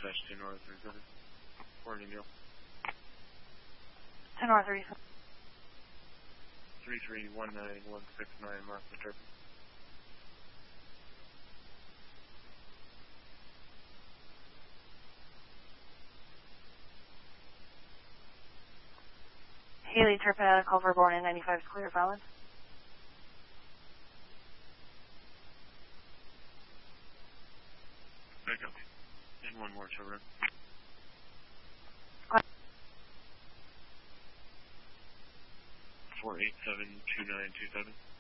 2 North 37. Morning, Neil. 10 North 37. 3319169 Mark the Turpin. Haley Turpin out of Culver, born in 95 is clear, Fallon. Back up. And one more to run. 4872927.